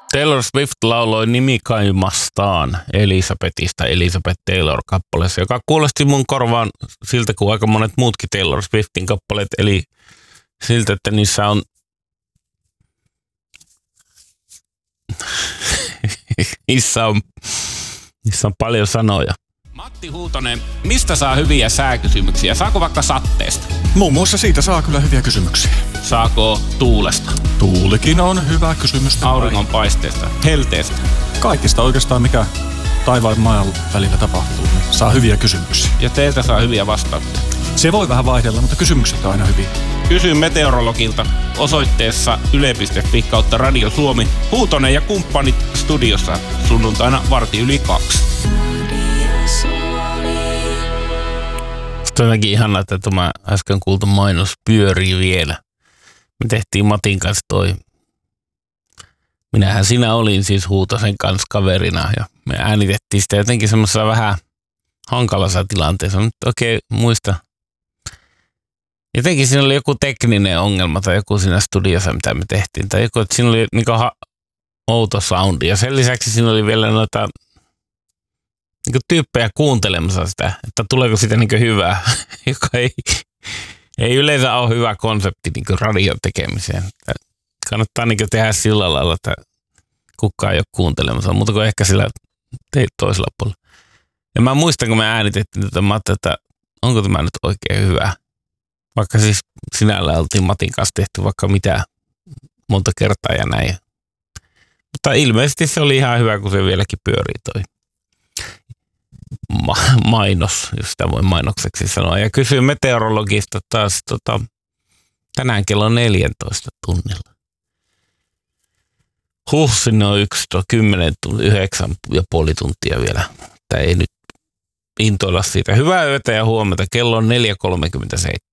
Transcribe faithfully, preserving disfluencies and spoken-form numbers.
Taylor Swift lauloi nimikaimastaan Elisabethista Elizabeth Taylor-kappaleessa, joka kuulosti mun korvaan siltä kuin aika monet muutkin Taylor Swiftin kappaleet, eli siltä, että niissä on niissä on, niissä on paljon sanoja. Matti Huutonen, mistä saa hyviä sääkysymyksiä? Saako vaikka satteesta? Muun muassa siitä saa kyllä hyviä kysymyksiä. Saako tuulesta? Tuulikin on hyvä kysymys. Auringonpaisteesta? Helteestä? Kaikista oikeastaan, mikä taivaan ja maan välillä tapahtuu, niin saa hyviä kysymyksiä. Ja teiltä saa hyviä vastauksia? Se voi vähän vaihdella, mutta kysymykset on aina hyviä. Kysy meteorologilta osoitteessa yle piste fi kautta Radio Suomi. Huutonen ja kumppanit studiossa sunnuntaina varti yli kaksi. Sitten on jotenkin ihanaa, että tämä äsken kuultu mainos pyörii vielä. Me tehtiin Matin kanssa toi. Minähän siinä olin siis Huutosen kanssa kaverina ja me äänitettiin sitä jotenkin semmoisessa vähän hankalassa tilanteessa. Nyt oikein muista. Jotenkin siinä oli joku tekninen ongelma tai joku siinä studiossa, mitä me tehtiin. Tai joku, että siinä oli niinku ha- outo soundi. Ja sen lisäksi siinä oli vielä noita niinku tyyppejä kuuntelemassa sitä, että tuleeko siitä niinku hyvää, joka ei, ei yleensä ole hyvä konsepti niinku radion tekemiseen. Että kannattaa niinku tehdä sillä lailla, että kukaan ei ole kuuntelemassa, mutta kuin ehkä sillä teit toisella puolella. Ja mä muistan, kun me äänitettiin tätä, mä ajattelin, että onko tämä nyt oikein hyvä. Vaikka siis sinällä oltiin Matin kanssa tehty vaikka mitä monta kertaa ja näin. Mutta ilmeisesti se oli ihan hyvä, kun se vieläkin pyörii toi Ma- mainos, jos sitä voi mainokseksi sanoa. Ja kysyin meteorologista taas tota, tänään kello neljätoista tunnilla. Huh, sinne on yksi, kymmenen, yhdeksän ja puoli tuntia vielä. Tämä ei nyt intoilla siitä. Hyvää yötä ja huomenta. Kello on neljä kolmekymmentäseitsemän.